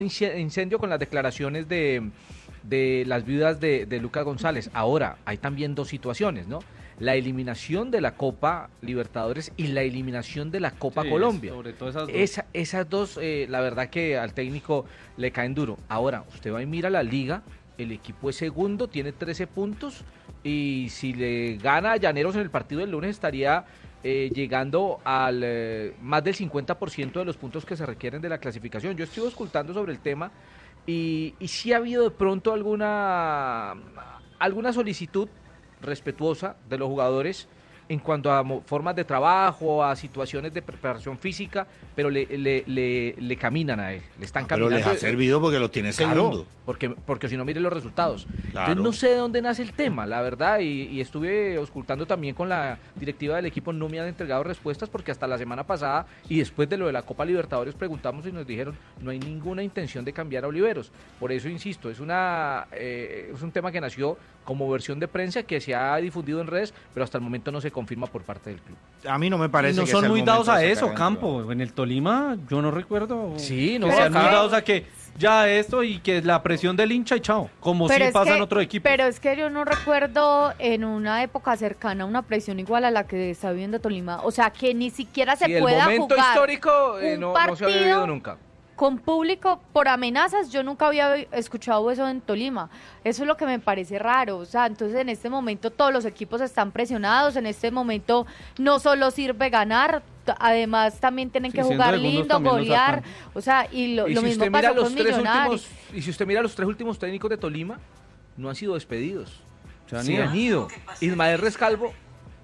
incendio con las declaraciones de las viudas de Lucas González. Ahora, hay también dos situaciones, ¿no? La eliminación de la Copa Libertadores y la eliminación de la Copa Colombia. Sobre todo esas dos. Esas dos, la verdad que al técnico le caen duro. Ahora, usted va y mira la liga, el equipo es segundo, tiene 13 puntos, y si le gana a Llaneros en el partido del lunes estaría llegando al más del 50% de los puntos que se requieren de la clasificación. Yo estuve escuchando sobre el tema y sí ha habido de pronto alguna solicitud respetuosa de los jugadores en cuanto a formas de trabajo, a situaciones de preparación física, pero le caminan a él, le están caminando. Pero les ha servido porque los tiene segundo. Porque si no, mire los resultados. Claro. Entonces no sé de dónde nace el tema, la verdad, y estuve auscultando también con la directiva del equipo, no me han entregado respuestas porque hasta la semana pasada y después de lo de la Copa Libertadores preguntamos y nos dijeron no hay ninguna intención de cambiar a Oliveros. Por eso insisto, es un tema que nació como versión de prensa que se ha difundido en redes, pero hasta el momento no se confirma por parte del club. A mí no me parece no que son sea el muy dados momento a de eso, sacar Campo. En el Tolima, yo no recuerdo. Sí, no, que sean muy acá- dados a que ya esto y que la presión del hincha y chao. Como Pero si es pasa que- en otro equipo. Pero es que yo no recuerdo en una época cercana una presión igual a la que está viviendo Tolima. O sea, que ni siquiera se Sí, el pueda momento jugar histórico un no se había partido vivido nunca. con público por amenazas. Yo nunca había escuchado eso en Tolima. Eso es lo que me parece raro. O sea, entonces en este momento todos los equipos están presionados. En este momento no solo sirve ganar, además también tienen Sí, que siendo jugar segundos lindo, también los golear. sacan. O sea, y lo Y mismo si usted mira pasó con Millonarios. y si usted mira los tres últimos técnicos de Tolima, no han sido despedidos. Se han Sí, ido. han ido. Ismael Rescalvo,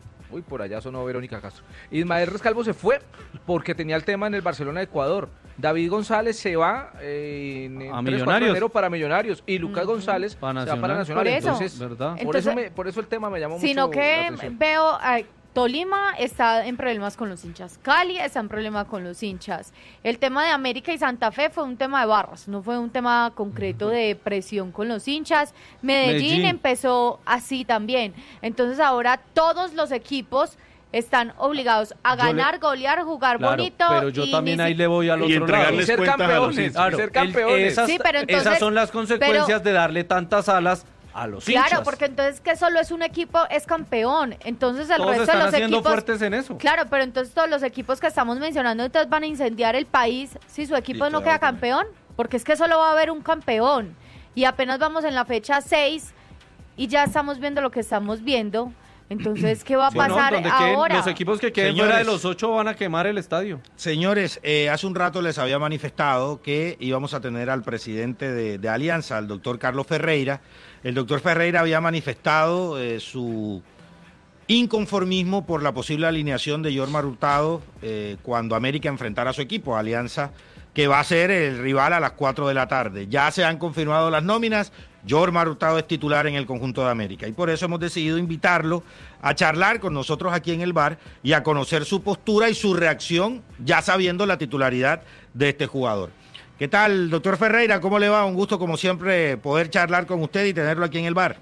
por allá sonó Verónica Castro. Ismael Rescalvo se fue porque tenía el tema en el Barcelona de Ecuador. David González se va en A 3-4 de Millonarios. enero para Millonarios y Lucas González Para se va para Nacional. Nacional. Por eso. Entonces, ¿Verdad? Entonces- por eso el tema me llamó Sino mucho la que atención. veo, Tolima está en problemas con los hinchas, Cali está en problemas con los hinchas. El tema de América y Santa Fe fue un tema de barras, no fue un tema concreto de presión con los hinchas. Medellín empezó así también. Entonces ahora todos los equipos están obligados a Yo le- ganar, golear, jugar Claro, bonito. pero yo y también ni ahí si- le voy al Y otro lado. entregarles Ser cuentas a los campeones. hinchas. Claro, ser campeones. esas, Sí, pero entonces- esas son las consecuencias de darle tantas alas a los hinchas. Claro, porque entonces que solo es un equipo, es campeón. Entonces el todos resto de están los haciendo equipos... fuertes en eso. Claro, pero entonces todos los equipos que estamos mencionando entonces van a incendiar el país si su equipo Sí, no claro, queda también. campeón, porque es que solo va a haber un campeón y apenas vamos en la fecha 6 y ya estamos viendo lo que estamos viendo. Entonces, ¿qué va a Bueno, pasar donde queden- ahora? los equipos que queden Señores. fuera de los 8 van a quemar el estadio. Señores, hace un rato les había manifestado que íbamos a tener al presidente de Alianza, al doctor Carlos Ferreira. El doctor Ferreira había manifestado su inconformismo por la posible alineación de Yormar Hurtado cuando América enfrentara a su equipo, Alianza, que va a ser el rival a las 4 de la tarde. Ya se han confirmado las nóminas, Yormar Hurtado es titular en el conjunto de América y por eso hemos decidido invitarlo a charlar con nosotros aquí en el bar y a conocer su postura y su reacción ya sabiendo la titularidad de este jugador. ¿Qué tal, doctor Ferreira? ¿Cómo le va? Un gusto como siempre poder charlar con usted y tenerlo aquí en el bar.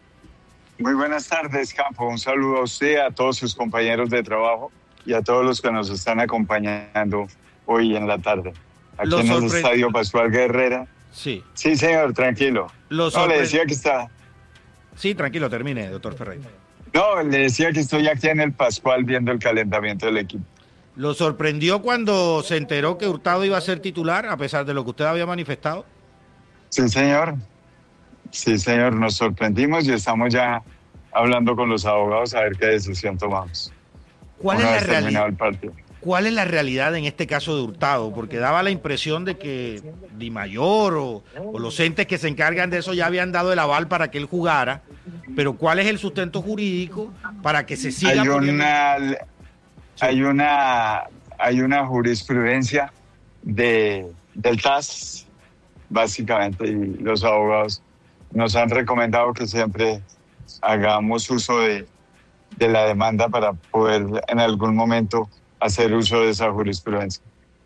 Muy buenas tardes, Campo. Un saludo a usted, a todos sus compañeros de trabajo y a todos los que nos están acompañando hoy en la tarde. Aquí Lo en el sorpre- Estadio Pascual Guerrera. Sí. Sí, señor, tranquilo. Lo No, le sorpre- decía que está... Sí, tranquilo, termine, doctor Ferreira. No, le decía que estoy aquí en el Pascual viendo el calentamiento del equipo. ¿Lo sorprendió cuando se enteró que Hurtado iba a ser titular, a pesar de lo que usted había manifestado? Sí, señor. Sí, señor, nos sorprendimos y estamos ya hablando con los abogados a ver qué decisión tomamos. ¿Cuál Una es la vez terminado realidad? el partido. ¿Cuál es la realidad en este caso de Hurtado? Porque daba la impresión de que Di Mayor o los entes que se encargan de eso ya habían dado el aval para que él jugara, pero ¿cuál es el sustento jurídico para que se siga Hay poniendo- hay una jurisprudencia del TAS, básicamente, y los abogados nos han recomendado que siempre hagamos uso de la demanda para poder en algún momento hacer uso de esa jurisprudencia.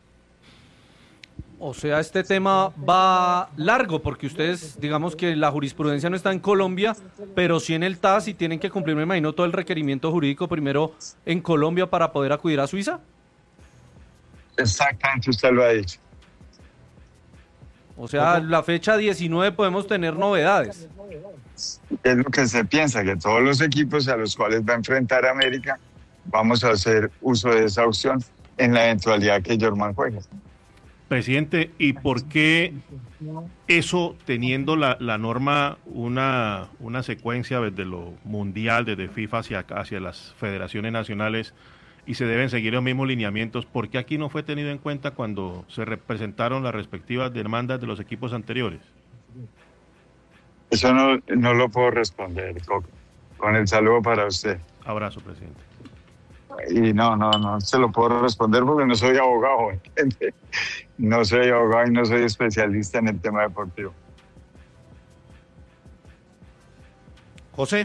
O sea, este tema va largo porque ustedes, digamos que la jurisprudencia no está en Colombia, pero sí en el TAS y tienen que cumplir, me imagino, todo el requerimiento jurídico primero en Colombia para poder acudir a Suiza. Exactamente, usted lo ha dicho. O sea, la fecha 19 podemos tener novedades. Es lo que se piensa, que todos los equipos a los cuales va a enfrentar América vamos a hacer uso de esa opción en la eventualidad que Jorman juegue. Presidente, ¿y por qué eso, teniendo la norma una secuencia desde lo mundial, desde FIFA hacia las federaciones nacionales, y se deben seguir los mismos lineamientos, por qué aquí no fue tenido en cuenta cuando se representaron las respectivas demandas de los equipos anteriores? Eso no lo puedo responder, Coco. Con el saludo para usted. Abrazo, presidente. Y no se lo puedo responder porque no soy abogado, ¿entiende? No soy abogado y no soy especialista en el tema deportivo. José.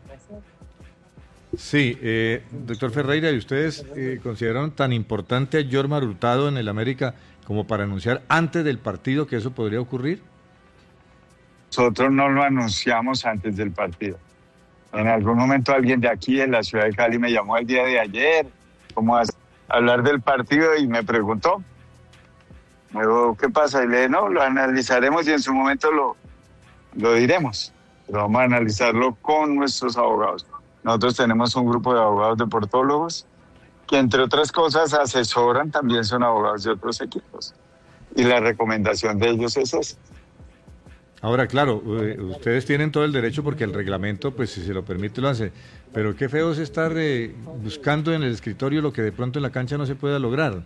Sí, doctor Ferreira, ¿y ustedes consideraron tan importante a Jorman Hurtado en el América como para anunciar antes del partido que eso podría ocurrir? Nosotros no lo anunciamos antes del partido. En algún momento alguien de aquí, en la ciudad de Cali, me llamó el día de ayer, como a hablar del partido y me preguntó. Me dijo, ¿qué pasa? Y le dije, no, lo analizaremos y en su momento lo diremos. Pero vamos a analizarlo con nuestros abogados. Nosotros tenemos un grupo de abogados deportólogos que, entre otras cosas, asesoran, también son abogados de otros equipos. Y la recomendación de ellos es esa. Ahora, claro, ustedes tienen todo el derecho porque el reglamento, pues si se lo permite, lo hace. Pero qué feo es estar buscando en el escritorio lo que de pronto en la cancha no se pueda lograr.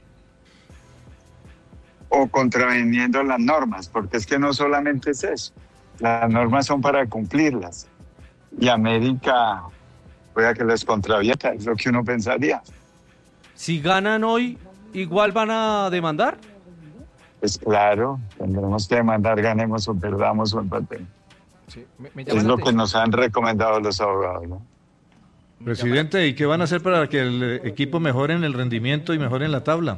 O contraviniendo las normas, porque es que no solamente es eso. Las normas son para cumplirlas. Y América, pueda que las contravienta, es lo que uno pensaría. Si ganan hoy, ¿igual van a demandar? Pues claro, tendremos que demandar, ganemos o perdamos o empatemos. Sí, es lo que nos han recomendado los abogados, ¿no? Presidente, ¿y qué van a hacer para que el equipo mejore en el rendimiento y mejore en la tabla?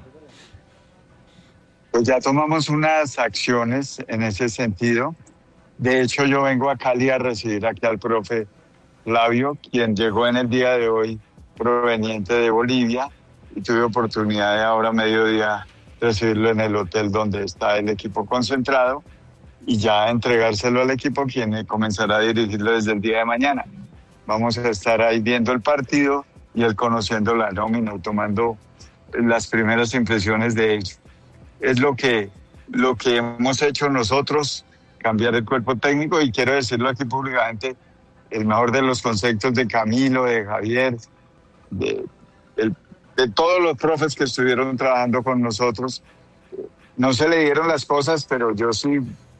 Pues ya tomamos unas acciones en ese sentido. De hecho, yo vengo a Cali a recibir aquí al profe Flavio, quien llegó en el día de hoy proveniente de Bolivia, y tuve oportunidad de ahora a mediodía recibirlo en el hotel donde está el equipo concentrado y ya entregárselo al equipo, quien comenzará a dirigirlo desde el día de mañana. Vamos a estar ahí viendo el partido y él conociendo la nómina y tomando las primeras impresiones de ellos. Es lo que hemos hecho nosotros, cambiar el cuerpo técnico, y quiero decirlo aquí públicamente, el mejor de los conceptos de Camilo, de Javier, de todos los profes que estuvieron trabajando con nosotros. No se le dieron las cosas, pero yo sí,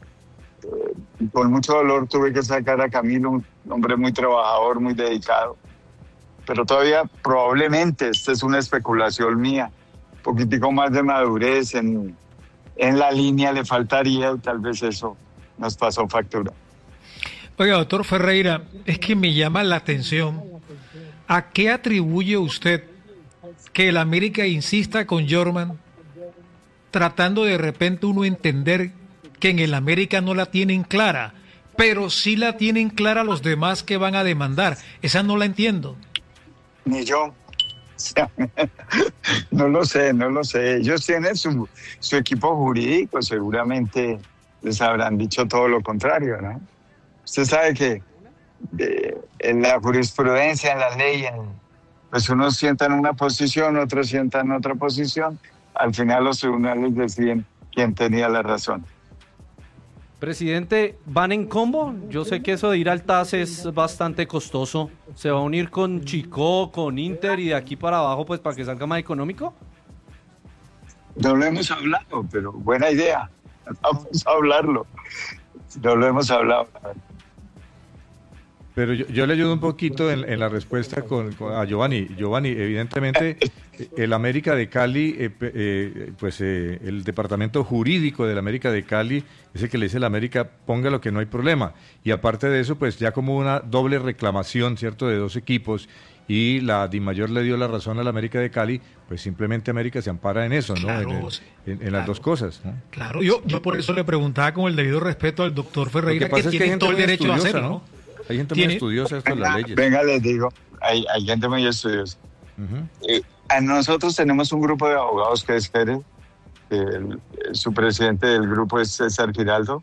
con mucho dolor, tuve que sacar a Camilo, un hombre muy trabajador, muy dedicado. Pero todavía, probablemente, esta es una especulación mía, un poquitico más de madurez en la línea le faltaría, y tal vez eso nos pasó factura. Oiga, doctor Ferreira, es que me llama la atención, ¿a qué atribuye usted que el América insista con Jorman, tratando de repente uno entender que en el América no la tienen clara, pero sí la tienen clara los demás que van a demandar? Esa no la entiendo. Ni yo. O sea, no lo sé. Ellos tienen su equipo jurídico, seguramente les habrán dicho todo lo contrario, ¿no? Usted sabe que en la jurisprudencia, en la ley, pues unos sientan una posición, otros sientan otra posición. Al final los tribunales deciden quién tenía la razón. Presidente, ¿van en combo? Yo sé que eso de ir al TAS es bastante costoso. ¿Se va a unir con Chico, con Inter y de aquí para abajo, pues para que salga más económico? No lo hemos hablado, pero buena idea. Vamos a hablarlo. No lo hemos hablado. Pero yo le ayudo un poquito en la respuesta a Giovanni. Giovanni, evidentemente, el América de Cali, el departamento jurídico del América de Cali, es el que le dice a la América, póngalo que no hay problema. Y aparte de eso, pues ya como una doble reclamación, ¿cierto?, de dos equipos, y la DIMAYOR le dio la razón a la América de Cali, pues simplemente América se ampara en eso, ¿no? Claro, en las dos cosas, ¿no? Claro, yo por eso le preguntaba con el debido respeto al doctor Ferreira, que tiene todo el derecho a hacerlo, ¿no? Hay gente muy estudiosa esto de las leyes. Venga, les digo, hay gente muy estudiosa. A nosotros tenemos un grupo de abogados que es Pérez, su presidente del grupo es César Giraldo,